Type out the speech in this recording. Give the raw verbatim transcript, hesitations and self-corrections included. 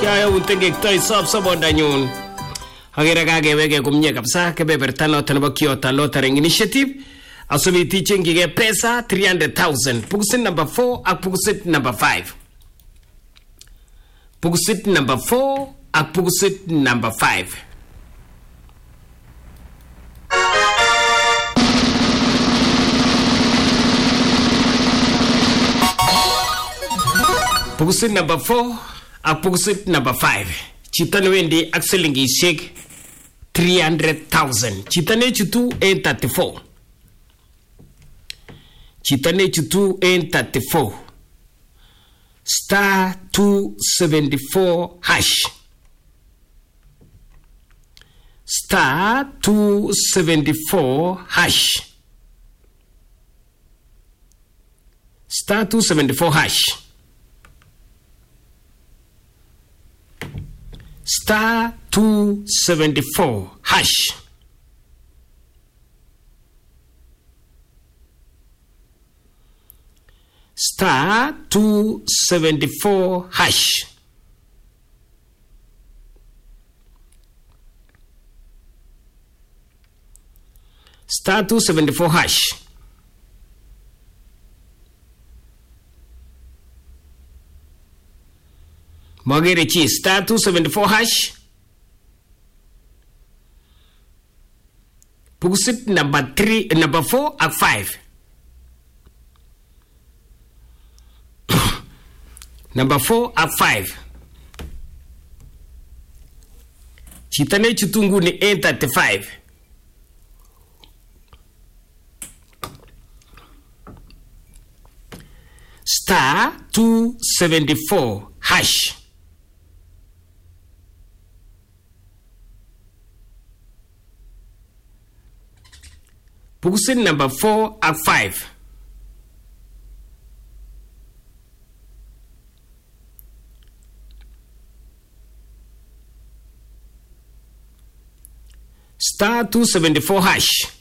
Kaya untengektai sab sabondanyun. Agere kageweke kumye kabisa kebeberta noto nebo Kyoto Lottery Initiative. Asubiti chengige pesa three hundred thousand. Pukusit number four ak pukusit number five. Pukusit number four ak pukusit number five. Pukusit number four ak pukusit number five. Chito nwendi ak silingishek three hundred thousand. Chito ne chutu en thirty-four. Chito ne chutu en thirty-four. Star two seventy-four hash. Star two seventy-four hash. Star two seventy-four hash. Star two seventy-four hash. Star two seventy-four hash. Star two seventy-four hash. Mogere chi star two seventy-four hash. Pukusit number three, number four ak five. Number four ak five. Chitane chutungu ni eight thirty-five. Star two seventy-four hash. Pukusit number four ak five. Star two seventy-four hash.